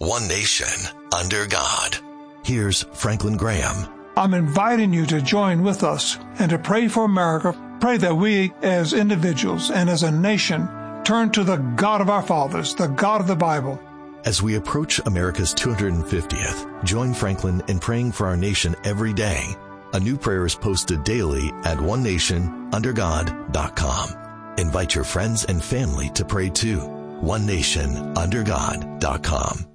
one nation, under God. Here's Franklin Graham. I'm inviting you to join with us and to pray for America. Pray that we as individuals and as a nation turn to the God of our fathers, the God of the Bible. As we approach America's 250th, join Franklin in praying for our nation every day. A new prayer is posted daily at onenationundergod.com. Invite your friends and family to pray too. onenationundergod.com.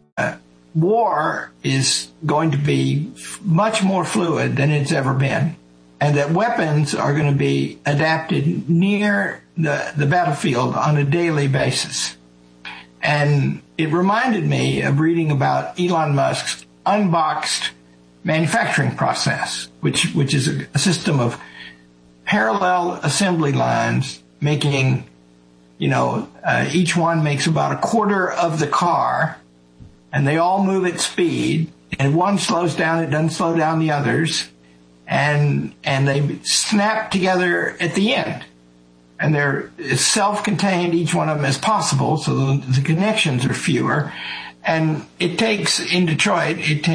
War is going to be much more fluid than it's ever been, and that weapons are going to be adapted near the battlefield on a daily basis. And it reminded me of reading about Elon Musk's unboxed manufacturing process, which is a system of parallel assembly lines making, each one makes about a quarter of the car, and they all move at speed, and one slows down, it doesn't slow down the others, and they snap together at the end. And they're as self-contained, each one of them, as possible, so the connections are fewer. And it takes, in Detroit,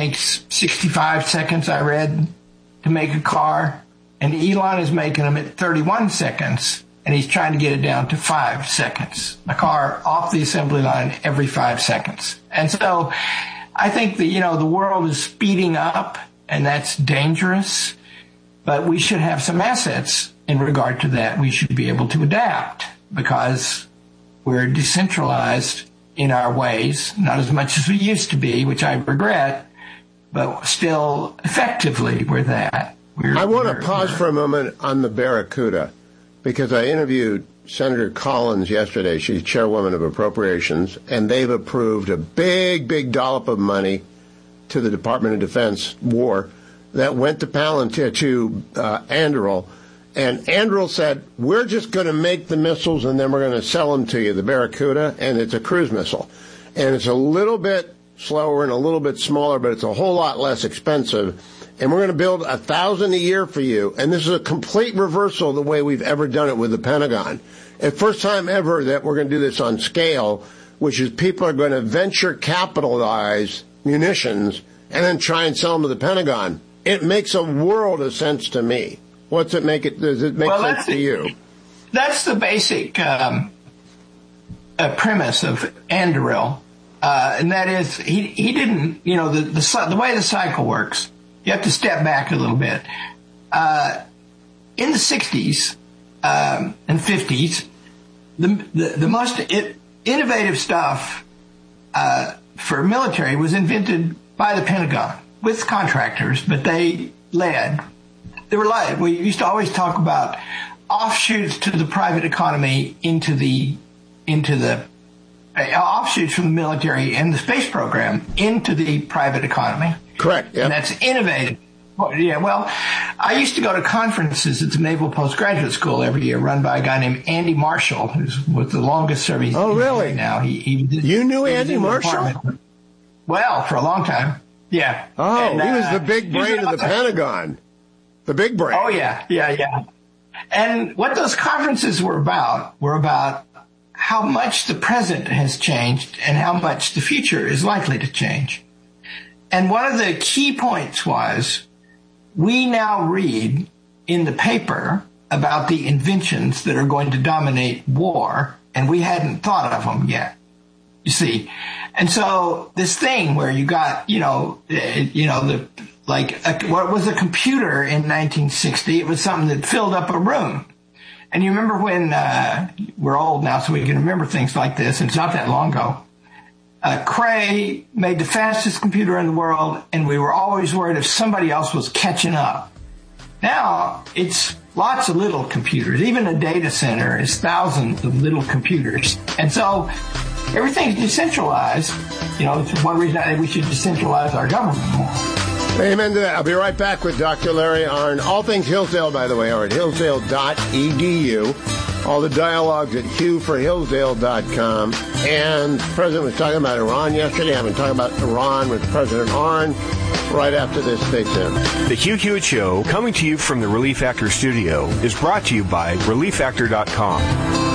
65 seconds, I read, to make a car. And Elon is making them at 31 seconds, and he's trying to get it down to 5 seconds. A car off the assembly line every 5 seconds. And so I think the world is speeding up, and that's dangerous. But we should have some assets in regard to that. We should be able to adapt because we're decentralized in our ways, not as much as we used to be, which I regret, but still effectively we're that. I want to pause for a moment on the Barracuda because I interviewed Senator Collins yesterday. She's chairwoman of appropriations, and they've approved a big dollop of money to the Department of Defense war that went to Palantir, to Anduril. And Anduril said, we're just going to make the missiles and then we're going to sell them to you, the Barracuda, and it's a cruise missile. And it's a little bit slower and a little bit smaller, but it's a whole lot less expensive. And we're going to build 1,000 a year for you. And this is a complete reversal of the way we've ever done it with the Pentagon. It's the first time ever that we're going to do this on scale, which is people are going to venture capitalize munitions and then try and sell them to the Pentagon. It makes a world of sense to me. Does it make sense to you? That's the basic premise of Anduril, and that is he didn't, the way the cycle works. You have to step back a little bit. In the 60s and 50s, the most innovative stuff for military was invented by the Pentagon with contractors, but they led. We used to always talk about offshoots to the private economy into the offshoots from the military and the space program into the private economy. Correct. Yep. And that's innovative. Well, I used to go to conferences at the Naval Postgraduate School every year, run by a guy named Andy Marshall, who's with the longest service. Oh, really? Right now, you knew Andy Marshall? Well, for a long time. Yeah. Oh, and, he was the big brain of the Pentagon. The big brain. Oh, yeah. And what those conferences were about how much the present has changed and how much the future is likely to change. And one of the key points was we now read in the paper about the inventions that are going to dominate war, and we hadn't thought of them yet, you see. And so this thing where you got, what was a computer in 1960? It was something that filled up a room. And you remember when, we're old now, so we can remember things like this, and it's not that long ago. Cray made the fastest computer in the world, and we were always worried if somebody else was catching up. Now, it's lots of little computers. Even a data center is thousands of little computers. And so everything's decentralized. It's one reason I think we should decentralize our government more. Amen to that. I'll be right back with Dr. Larry Arnn. All things Hillsdale, by the way, are at hillsdale.edu. All the dialogues at hughforhillsdale.com. And the president was talking about Iran yesterday. I've been talking about Iran with President Arnn right after this. Stay tuned. The Hugh Hewitt Show, coming to you from the Relief Factor studio, is brought to you by ReliefFactor.com.